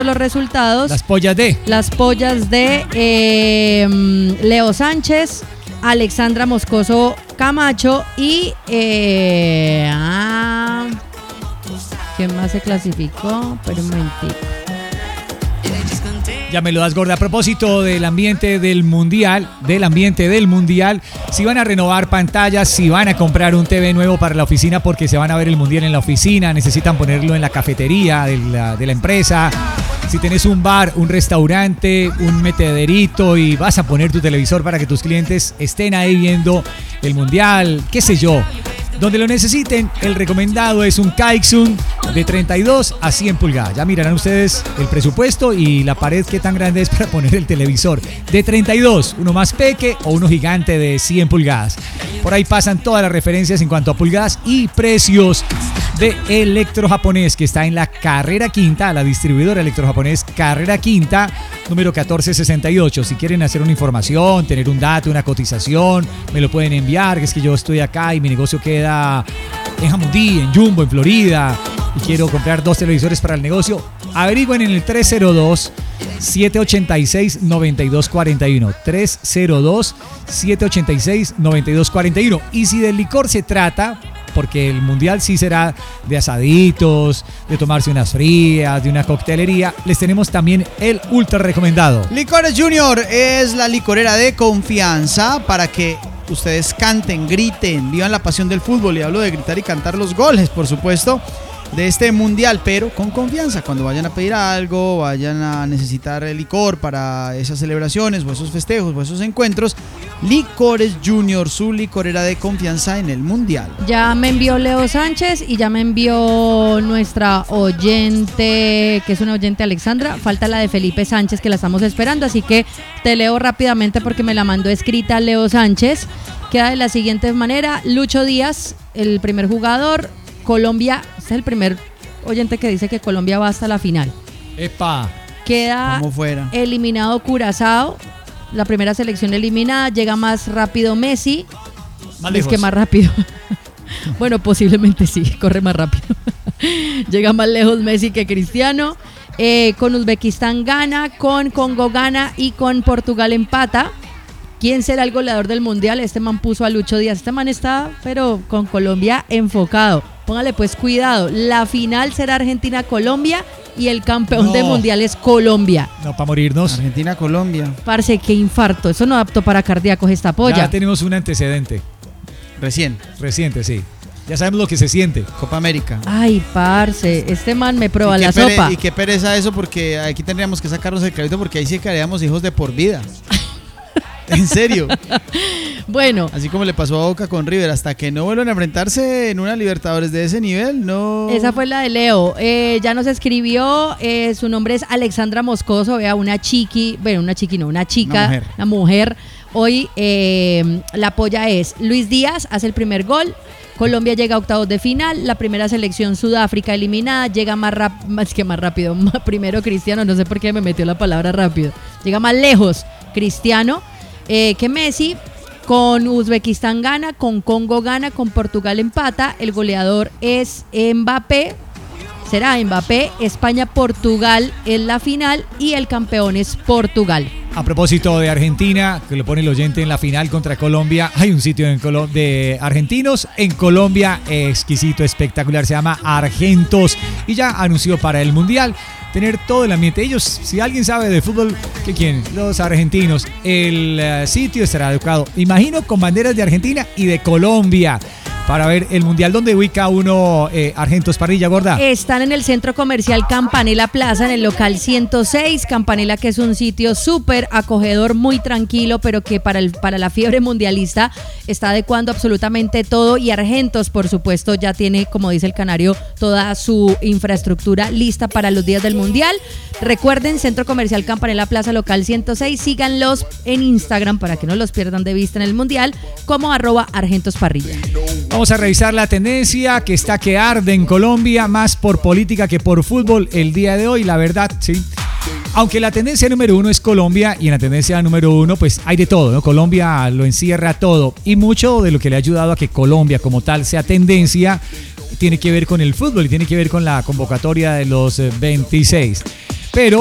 los resultados. Las pollas de Leo Sánchez, Alexandra Moscoso Camacho y ¿quién más se clasificó? Pero un momentico. Ya me lo das, gorda. A propósito del ambiente del mundial, si van a renovar pantallas, si van a comprar un TV nuevo para la oficina porque se van a ver el mundial en la oficina, necesitan ponerlo en la cafetería de la empresa. Si tenés un bar, un restaurante, un metederito y vas a poner tu televisor para que tus clientes estén ahí viendo el mundial, qué sé yo. Donde lo necesiten, el recomendado es un Kaixun de 32 a 100 pulgadas. Ya mirarán ustedes el presupuesto y la pared qué tan grande es para poner el televisor. De 32, uno más peque o uno gigante de 100 pulgadas. Por ahí pasan todas las referencias en cuanto a pulgadas y precios de Electro Japonés, que está en la carrera quinta, la distribuidora Electro Japonés, carrera quinta, número 1468. Si quieren hacer una información, tener un dato, una cotización, me lo pueden enviar, que es que yo estoy acá y mi negocio queda en Jamundí, en Jumbo, en Florida, y quiero comprar 2 televisores para el negocio. Averigüen en el 302-786-9241. 302-786-9241. Y si del licor se trata, porque el mundial sí será de asaditos, de tomarse unas frías, de una coctelería, les tenemos también el ultra recomendado. Licores Junior es la licorera de confianza para que ustedes canten, griten, vivan la pasión del fútbol. Y hablo de gritar y cantar los goles, por supuesto, de este mundial, pero con confianza. Cuando vayan a pedir algo, vayan a necesitar el licor para esas celebraciones o esos festejos o esos encuentros, Licores Junior, su licorera de confianza en el mundial. Ya me envió Leo Sánchez y ya me envió nuestra oyente, que es una oyente Alexandra. Falta la de Felipe Sánchez, que la estamos esperando, así que te leo rápidamente porque me la mandó escrita Leo Sánchez. Queda de la siguiente manera: Lucho Díaz, el primer jugador. Colombia, este es el primer oyente que dice que Colombia va hasta la final. ¡Epa! Queda como fuera eliminado Curazao, la primera selección eliminada. Llega más rápido Messi. Más lejos. Es que más rápido. Bueno, posiblemente sí, corre más rápido. Llega más lejos Messi que Cristiano. Con Uzbekistán gana, con Congo gana y con Portugal empata. ¿Quién será el goleador del mundial? Este man puso a Lucho Díaz. Este man está, pero con Colombia enfocado. Póngale pues cuidado. La final será Argentina-Colombia y el campeón del mundial es Colombia. No, para morirnos. Argentina-Colombia. Parce, qué infarto. Eso no es apto para cardíacos esta polla. Ya tenemos un antecedente. Reciente, sí. Ya sabemos lo que se siente. Copa América. Ay, parce, este man me prueba la sopa. Y qué pereza eso, porque aquí tendríamos que sacarnos el crédito, porque ahí sí quedaríamos hijos de por vida. En serio. Bueno. Así como le pasó a Boca con River, hasta que no vuelvan a enfrentarse en una Libertadores de ese nivel, no. Esa fue la de Leo. Ya nos escribió, su nombre es Alexandra Moscoso, vea, una mujer. Hoy la polla es: Luis Díaz hace el primer gol. Colombia llega a octavos de final. La primera selección, Sudáfrica, eliminada. Llega más rápido. Primero Cristiano, no sé por qué me metió la palabra rápido. Llega más lejos Cristiano que Messi. Con Uzbekistán gana, con Congo gana, con Portugal empata. El goleador es Mbappé. Será Mbappé. España-Portugal en la final y el campeón es Portugal. A propósito de Argentina, que lo pone el oyente en la final contra Colombia, hay un sitio de argentinos en Colombia exquisito, espectacular, se llama Argentos y ya anunció para el Mundial tener todo el ambiente. Ellos, si alguien sabe de fútbol, ¿qué quieren? Los argentinos. El sitio estará educado, imagino, con banderas de Argentina y de Colombia, para ver el mundial. ¿Dónde ubica uno Argentos, parrilla gorda? Están en el centro comercial Campanela Plaza, en el local 106. Campanela, que es un sitio súper acogedor, muy tranquilo, pero que para la fiebre mundialista está adecuando absolutamente todo. Y Argentos, por supuesto, ya tiene, como dice el canario, toda su infraestructura lista para los días del mundial. Recuerden, centro comercial Campanela Plaza, local 106. Síganlos en Instagram para que no los pierdan de vista en el mundial, como @ArgentosParrilla. Vamos a revisar la tendencia que está que arde en Colombia, más por política que por fútbol el día de hoy, la verdad, sí. Aunque la tendencia número 1 es Colombia, y en la tendencia número 1 pues hay de todo, ¿no? Colombia lo encierra todo, y mucho de lo que le ha ayudado a que Colombia como tal sea tendencia tiene que ver con el fútbol y tiene que ver con la convocatoria de los 26. pero